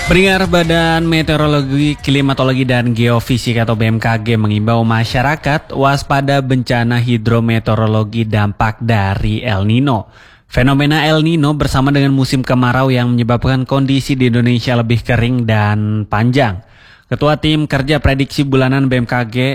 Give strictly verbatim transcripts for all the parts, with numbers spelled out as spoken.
Pendengar, Badan Meteorologi, Klimatologi dan Geofisika atau B M K G mengimbau masyarakat waspada bencana hidrometeorologi dampak dari El Nino. Fenomena El Nino bersama dengan musim kemarau yang menyebabkan kondisi di Indonesia lebih kering dan panjang. Ketua Tim Kerja Prediksi Bulanan B M K G,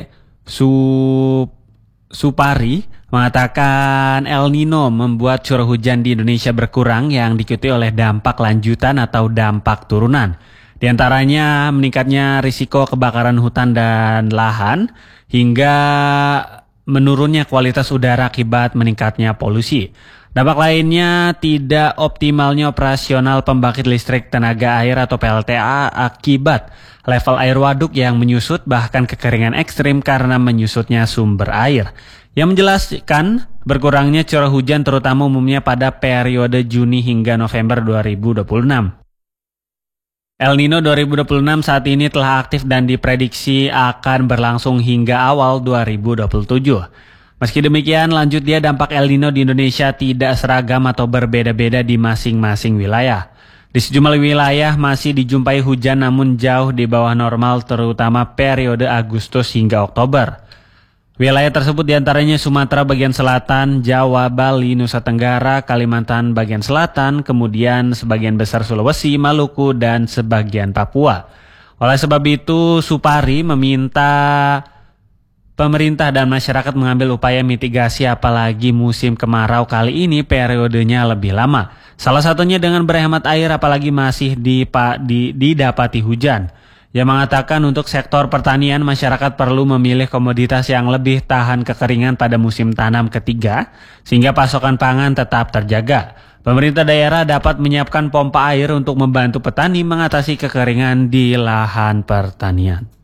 Sup Supari, mengatakan El Nino membuat curah hujan di Indonesia berkurang yang diikuti oleh dampak lanjutan atau dampak turunan. Di antaranya meningkatnya risiko kebakaran hutan dan lahan hingga menurunnya kualitas udara akibat meningkatnya polusi. Dampak lainnya tidak optimalnya operasional pembangkit listrik tenaga air atau P L T A akibat level air waduk yang menyusut, bahkan kekeringan ekstrim karena menyusutnya sumber air. Yang menjelaskan berkurangnya curah hujan terutama umumnya pada periode Juni hingga November dua ribu dua puluh enam. El Nino dua ribu dua puluh enam saat ini telah aktif dan diprediksi akan berlangsung hingga awal dua ribu dua puluh tujuh. Meski demikian, lanjut dia dampak El Nino di Indonesia tidak seragam atau berbeda-beda di masing-masing wilayah. Di sejumlah wilayah masih dijumpai hujan namun jauh di bawah normal terutama periode Agustus hingga Oktober. Wilayah tersebut diantaranya Sumatera bagian selatan, Jawa, Bali, Nusa Tenggara, Kalimantan bagian selatan, kemudian sebagian besar Sulawesi, Maluku, dan sebagian Papua. Oleh sebab itu, Supari meminta pemerintah dan masyarakat mengambil upaya mitigasi apalagi musim kemarau kali ini periodenya lebih lama. Salah satunya dengan berhemat air apalagi masih dipa, di, didapati hujan. Yang mengatakan untuk sektor pertanian masyarakat perlu memilih komoditas yang lebih tahan kekeringan pada musim tanam ketiga sehingga pasokan pangan tetap terjaga. Pemerintah daerah dapat menyiapkan pompa air untuk membantu petani mengatasi kekeringan di lahan pertanian.